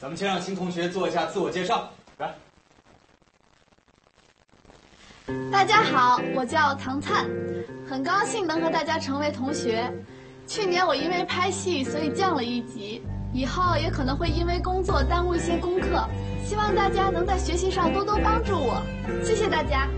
们先让新同学做一下自我介绍，来。 大家好，我叫唐灿，很高兴能和大家成为同学。去年我因为拍戏，所以降了1级，以后也可能会因为工作耽误一些功课，希望大家能在学习上多多帮助我，谢谢大家。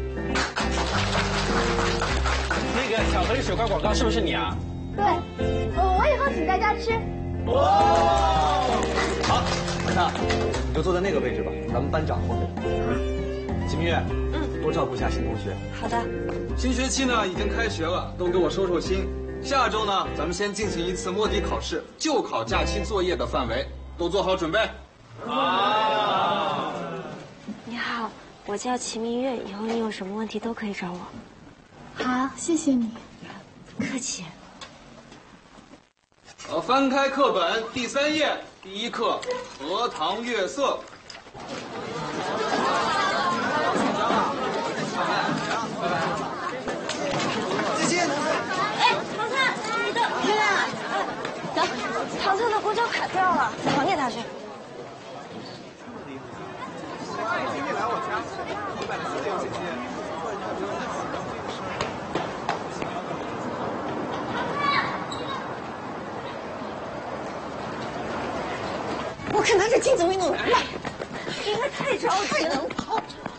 那个巧克力水块广告是不是你啊？ 对，我以后请大家吃。 哇！好，晚上你就坐在那个位置吧，咱们班长后面。秦明月，多照顾一下新同学。 好的。 新学期呢已经开学了，都给我收收心。下周呢，咱们先进行一次摸底考试，就考假期作业的范围，都做好准备。 好。 你好，我叫齐明月，以后你有什么问题都可以找我。 好，谢谢你。 不客气。 翻开课本第3页，第1课《荷塘月色》。 再见。 哎，唐灿，你的月亮，走，唐灿的公交卡掉了，还给他去。我看他这镜子没弄完了，因为太着急了。